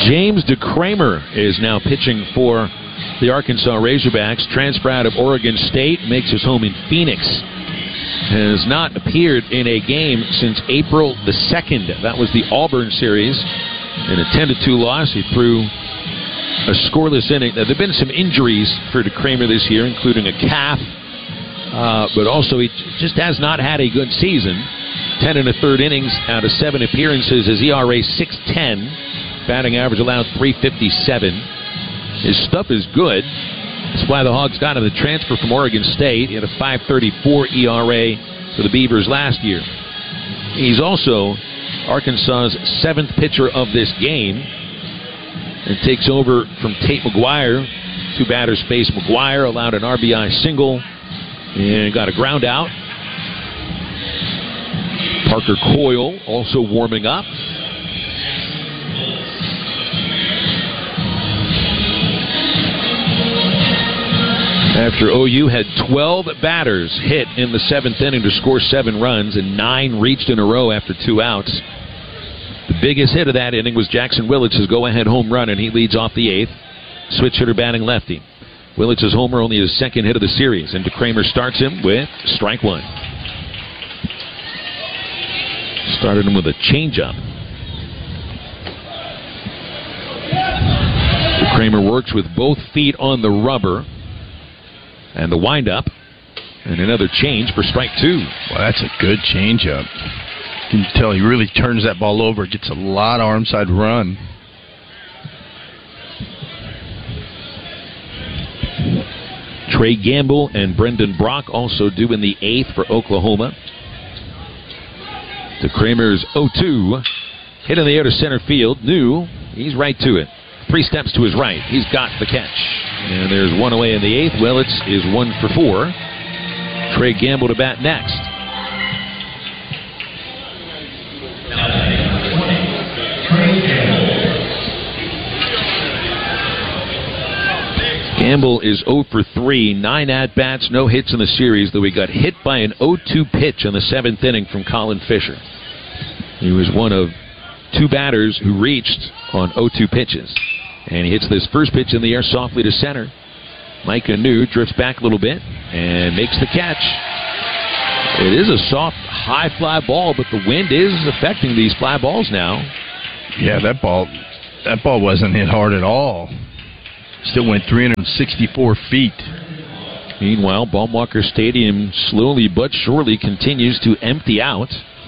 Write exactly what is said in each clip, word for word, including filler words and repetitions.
James DeCramer is now pitching for the Arkansas Razorbacks. Transfer out of Oregon State, makes his home in Phoenix. Has not appeared in a game since April the second. That was the Auburn series. In a ten to two loss, he threw a scoreless inning. Now, there have been some injuries for DeCramer this year, including a calf. Uh, but also, he just has not had a good season. Ten and a third innings out of seven appearances. His E R A six ten. Batting average allowed three fifty-seven. His stuff is good. That's why the Hogs got him the transfer from Oregon State. He had a five thirty-four E R A for the Beavers last year. He's also Arkansas's seventh pitcher of this game and takes over from Tate McGuire. Two batters face McGuire, allowed an R B I single and got a ground out. Parker Coyle also warming up. After O U had twelve batters hit in the seventh inning to score seven runs, and nine reached in a row after two outs. The biggest hit of that inning was Jackson Willich's go-ahead home run, and he leads off the eighth. Switch hitter batting lefty. Willich's homer only his second hit of the series, and DeCramer starts him with strike one. Started him with a changeup. DeCramer works with both feet on the rubber. And the windup, and another change for strike two. Well, that's a good changeup. You can tell he really turns that ball over, gets a lot of arm side run. Trey Gamble and Brendan Brock also due in the eighth for Oklahoma. DeCramer's oh two. Hit in the air to center field. New. He's right to it. Three steps to his right. He's got the catch. And there's one away in the eighth. Willits is one for four. Trey Gamble to bat next. Gamble is oh for three. Nine at-bats, no hits in the series, though he got hit by an oh two pitch in the seventh inning from Colin Fisher. He was one of two batters who reached on oh two pitches. And he hits this first pitch in the air softly to center. Micah New drifts back a little bit and makes the catch. It is a soft, high fly ball, but the wind is affecting these fly balls now. Yeah, that ball that ball wasn't hit hard at all. Still went three hundred sixty-four feet. Meanwhile, Baum-Walker Stadium slowly but surely continues to empty out.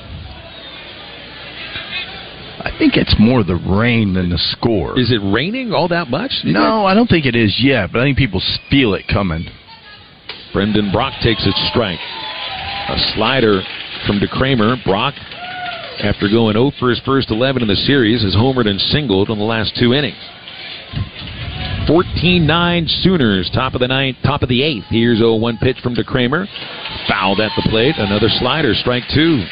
I think it's more the rain than the score. Is it raining all that much? No, I don't think it is yet, but I think people feel it coming. Brendan Brock takes a strike. A slider from DeCramer. Brock, after going oh for his first eleven in the series, has homered and singled in the last two innings. fourteen nine Sooners, top of the ninth, top of the eighth. Here's oh one pitch from DeCramer. Fouled at the plate. Another slider, strike two.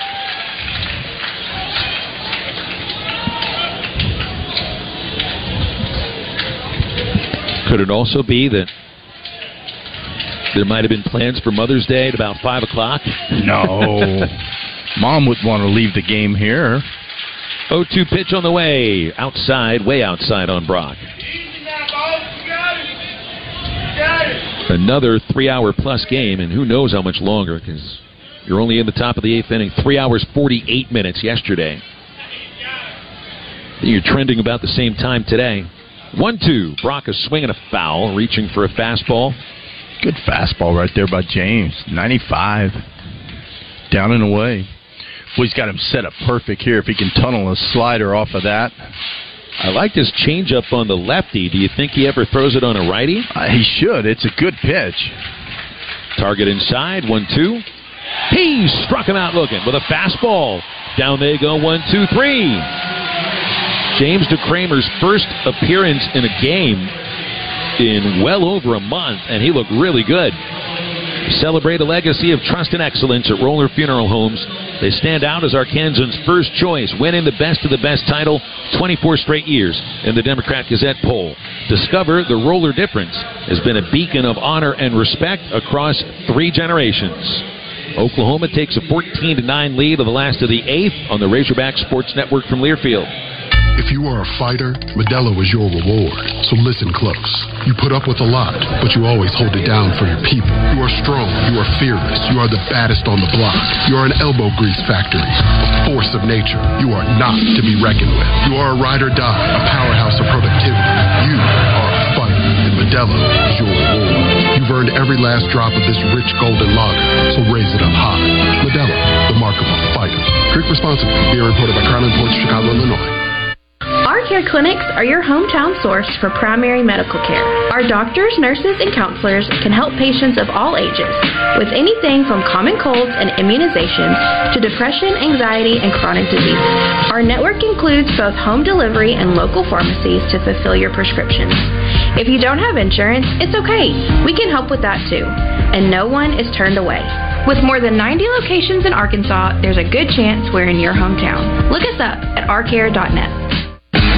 Could it also be that there might have been plans for Mother's Day at about five o'clock? No. Mom would want to leave the game here. oh two pitch on the way. Outside, way outside on Brock. Another three-hour plus game, and who knows how much longer, because you're only in the top of the eighth inning. Three hours, forty-eight minutes yesterday. You're trending about the same time today. one two. Brock is swinging a foul, reaching for a fastball. Good fastball right there by James. ninety-five. Down and away. Boy, he's got him set up perfect here if he can tunnel a slider off of that. I like his changeup on the lefty. Do you think he ever throws it on a righty? Uh, he should. It's a good pitch. Target inside. one two. He struck him out looking with a fastball. Down they go. one two three. James DeCramer's first appearance in a game in well over a month, and he looked really good. Celebrate a legacy of trust and excellence at Roller Funeral Homes. They stand out as Arkansans' first choice, winning the Best of the Best title twenty-four straight years in the Democrat Gazette poll. Discover the Roller difference has been a beacon of honor and respect across three generations. Oklahoma takes a fourteen to nine lead of the last of the eighth on the Razorback Sports Network from Learfield. If you are a fighter, Modelo is your reward. So listen close. You put up with a lot, but you always hold it down for your people. You are strong. You are fearless. You are the baddest on the block. You are an elbow grease factory, a force of nature. You are not to be reckoned with. You are a ride or die, a powerhouse of productivity. You are a fighter, and Modelo is your reward. You've earned every last drop of this rich golden lager, so raise it up high. Modelo, the mark of a fighter. Drink responsibly. Beer imported by Crown Imports, Chicago, Illinois. Our care clinics are your hometown source for primary medical care. Our doctors, nurses, and counselors can help patients of all ages with anything from common colds and immunizations to depression, anxiety, and chronic diseases. Our network includes both home delivery and local pharmacies to fulfill your prescriptions. If you don't have insurance, it's okay. We can help with that too. And no one is turned away. With more than ninety locations in Arkansas, there's a good chance we're in your hometown. Look us up at our care dot net.